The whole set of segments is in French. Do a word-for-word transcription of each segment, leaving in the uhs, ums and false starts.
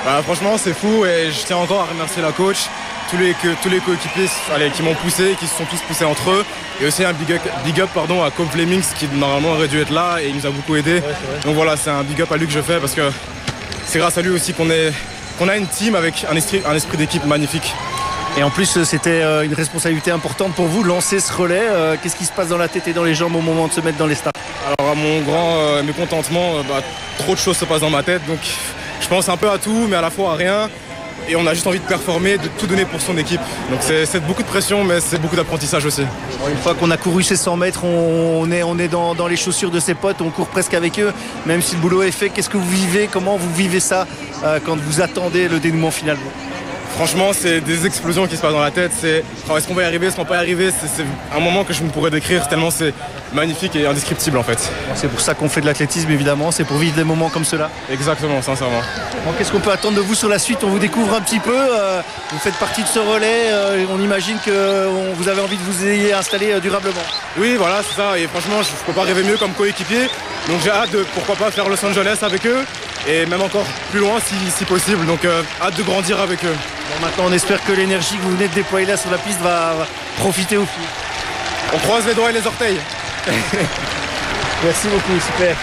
Bah, franchement, c'est fou et je tiens encore à remercier la coach, tous les, que, tous les coéquipiers allez, qui m'ont poussé, qui se sont tous poussés entre eux. Et aussi un big up, big up pardon, à Cobb Flemings qui normalement aurait dû être là et il nous a beaucoup aidé. Ouais, donc voilà, c'est un big up à lui que je fais parce que c'est grâce à lui aussi qu'on est, qu'on a une team avec un esprit, un esprit d'équipe magnifique. Et en plus, c'était une responsabilité importante pour vous, lancer ce relais. Qu'est-ce qui se passe dans la tête et dans les jambes au moment de se mettre dans les starts? Alors à mon grand euh, mécontentement, euh, bah, trop de choses se passent dans ma tête. Donc je pense un peu à tout, mais à la fois à rien. Et on a juste envie de performer, de tout donner pour son équipe. Donc c'est, c'est beaucoup de pression, mais c'est beaucoup d'apprentissage aussi. Une fois qu'on a couru ces cent mètres, on est, on est dans, dans les chaussures de ses potes, on court presque avec eux, même si le boulot est fait. Qu'est-ce que vous vivez? Comment vous vivez ça euh, quand vous attendez le dénouement final? Franchement, c'est des explosions qui se passent dans la tête. C'est oh, est-ce qu'on va y arriver, est-ce qu'on va pas y arriver? C'est, c'est un moment que je ne pourrais décrire tellement c'est magnifique et indescriptible en fait. C'est pour ça qu'on fait de l'athlétisme évidemment, c'est pour vivre des moments comme cela. Exactement, sincèrement. Bon, qu'est-ce qu'on peut attendre de vous sur la suite? On vous découvre un petit peu, euh, vous faites partie de ce relais, euh, on imagine que on, vous avez envie de vous y installer euh, durablement. Oui, voilà, c'est ça. Et franchement, je ne peux pas rêver mieux comme coéquipier. Donc j'ai hâte de, pourquoi pas, faire Los Angeles avec eux. Et même encore plus loin si, si possible. Donc euh, hâte de grandir avec eux. Bon, maintenant, on espère que l'énergie que vous venez de déployer là sur la piste va, va profiter aux filles. On croise les doigts et les orteils. Merci beaucoup, super.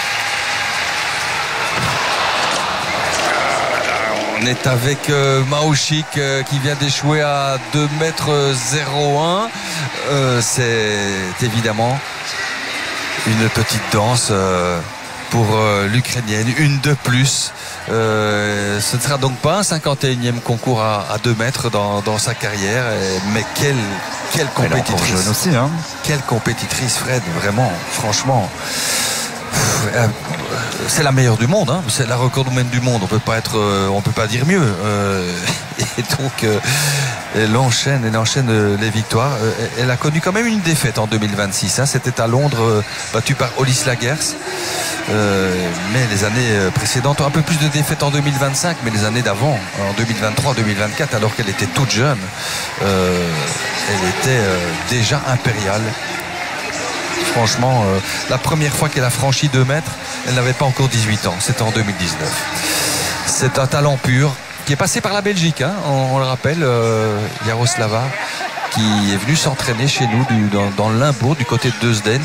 On est avec euh, Maouchik euh, qui vient d'échouer à deux mètres zéro un. Euh, c'est évidemment une petite danse euh, pour euh, l'Ukrainienne, une de plus. Euh, ce ne sera donc pas un cinquante et unième concours à, à deux mètres dans, dans sa carrière, et, mais quelle, quelle compétitrice. Elle est encore jeune aussi, hein. Quelle compétitrice, Fred, vraiment, franchement. Euh, c'est la meilleure du monde, hein. C'est la recordwoman du monde. On peut pas être, euh, on peut pas dire mieux. Euh, et donc, euh, elle enchaîne, elle enchaîne les victoires. Euh, elle a connu quand même une défaite en deux mille vingt-six. Hein. C'était à Londres, euh, battue par Hollis Lagers. Euh, mais les années précédentes ont un peu plus de défaites en deux mille vingt-cinq, mais les années d'avant, en deux mille vingt-trois deux mille vingt-quatre, alors qu'elle était toute jeune, euh, elle était euh, déjà impériale. Franchement, euh, la première fois qu'elle a franchi deux mètres, elle n'avait pas encore dix-huit ans. C'était en deux mille dix-neuf. C'est un talent pur qui est passé par la Belgique, hein, on, on le rappelle, euh, Jaroslava, qui est venue s'entraîner chez nous du, dans, dans le Limbourg, du côté de Deusden,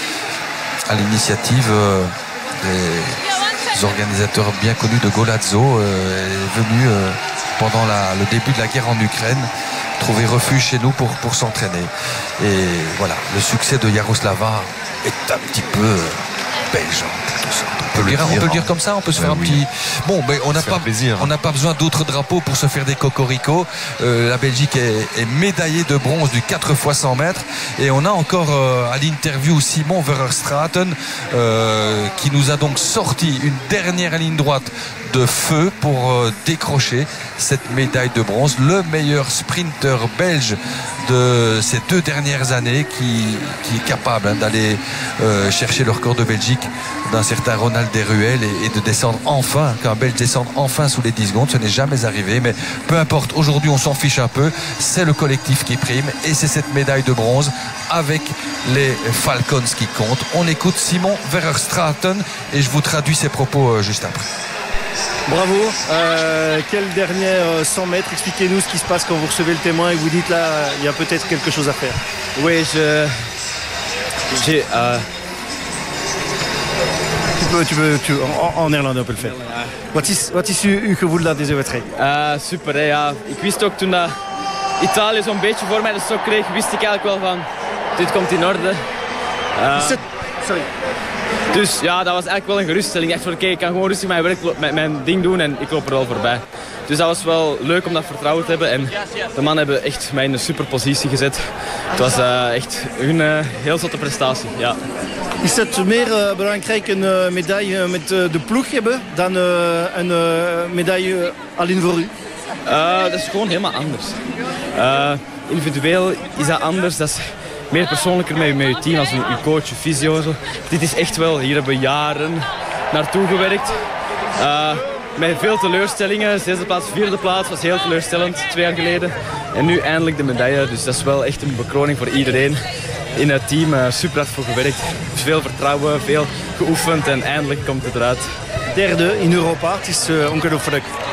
à l'initiative euh, des organisateurs bien connus de Golazzo. Euh, est venue euh, pendant la, le début de la guerre en Ukraine trouver refuge chez nous pour, pour s'entraîner. Et voilà, le succès de Jaroslava est un petit peu euh, belge en quelque sorte. On peut, le dire, on peut le dire comme ça, on peut se ben faire oui. un petit. Bon, mais on n'a pas, on n'a pas besoin d'autres drapeaux pour se faire des cocoricots. Euh, la Belgique est, est médaillée de bronze du quatre fois cent mètres. Et on a encore euh, à l'interview Simon Verstraeten euh, qui nous a donc sorti une dernière ligne droite de feu pour euh, décrocher cette médaille de bronze. Le meilleur sprinter belge de ces deux dernières années qui, qui est capable hein, d'aller euh, chercher le record de Belgique d'un certain Ronald Deruel et, et de descendre enfin, qu'un Belge descende enfin sous les dix secondes. Ce n'est jamais arrivé, mais peu importe, aujourd'hui on s'en fiche un peu, c'est le collectif qui prime et c'est cette médaille de bronze avec les Falcons qui comptent. On écoute Simon Verstraeten et je vous traduis ses propos euh, juste après. Bravo, euh, quel dernier euh, cent mètres, expliquez-nous ce qui se passe quand vous recevez le témoin et vous dites là, il y a peut-être quelque chose à faire. Oui, je... j'ai... Uh... Tu peux, tu peux, tu, en, en néerlandais on peut le faire. Wat is, wat is uw, uw gevoel na deze wedstrijd? Uh, super, hè, ja. Ik wist ook toen uh, Italië zo'n beetje voor mij de stok kreeg, wist ik eigenlijk wel van, dit komt in orde. Uh, Sorry. Dus ja, dat was eigenlijk wel een geruststelling. Echt van oké, okay, ik kan gewoon rustig mijn werk, mijn, mijn ding doen en ik loop er wel voorbij. Dus dat was wel leuk om dat vertrouwen te hebben. En de mannen hebben echt mij in een super positie gezet. Het was uh, echt een uh, heel zotte prestatie, ja. Is het meer uh, belangrijk een uh, medaille met uh, de ploeg hebben dan uh, een uh, medaille alleen voor u? Uh, dat is gewoon helemaal anders. Uh, individueel is dat anders. Dat is meer persoonlijker met je, met je team, als je, je coach, je fysio. Zo. Dit is echt wel, hier hebben we jaren naartoe gewerkt. Uh, met veel teleurstellingen. Zesde plaats, vierde plaats was heel teleurstellend twee jaar geleden. En nu eindelijk de medaille. Dus dat is wel echt een bekroning voor iedereen in het team. Uh, super hard voor gewerkt. Veel vertrouwen, veel geoefend en eindelijk komt het eruit. Derde in Europa. Het is uh, ongelooflijk.